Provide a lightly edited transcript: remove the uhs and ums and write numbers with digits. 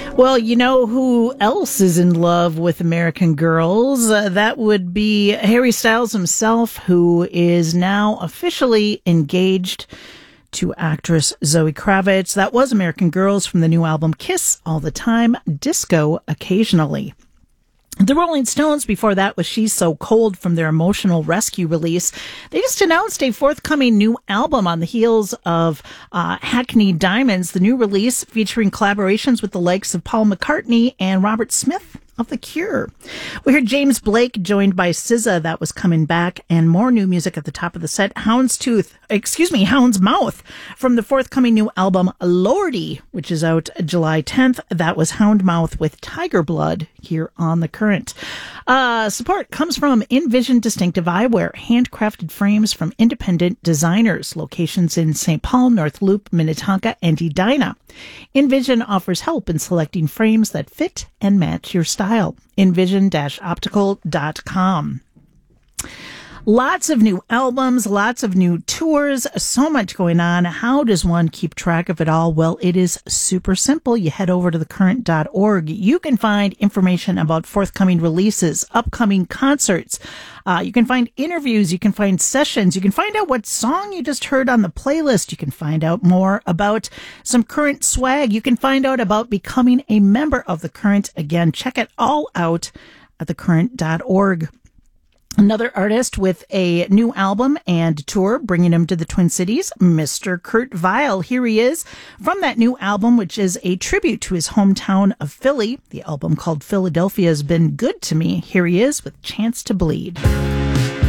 Well, you know who else is in love with American Girls? That would be Harry Styles himself, who is now officially engaged to actress Zoe Kravitz. That was American Girls from the new album Kiss All the Time, Disco Occasionally. The Rolling Stones, before that, was She's So Cold from their Emotional Rescue release. They just announced a forthcoming new album on the heels of Hackney Diamonds, the new release featuring collaborations with the likes of Paul McCartney and Robert Smith of The Cure. We heard James Blake joined by SZA, that was coming back, and more new music at the top of the set. Hound's Mouth from the forthcoming new album Lordy, which is out July 10th. That was Houndmouth with Tiger Blood here on The Current. Support comes from Envision Distinctive Eyewear, handcrafted frames from independent designers. Locations in St. Paul, North Loop, Minnetonka, and Edina. Envision offers help in selecting frames that fit and match your style. Envision-optical.com. Lots of new albums, lots of new tours, so much going on. How does one keep track of it all? Well, it is super simple. You head over to thecurrent.org. You can find information about forthcoming releases, upcoming concerts. You can find interviews. You can find sessions. You can find out what song you just heard on the playlist. You can find out more about some current swag. You can find out about becoming a member of The Current. Again, check it all out at thecurrent.org. Another artist with a new album and tour, bringing him to the Twin Cities, Mr. Kurt Vile. Here he is from that new album, which is a tribute to his hometown of Philly. The album called Philadelphia Has Been Good to Me. Here he is with Chance to Bleed.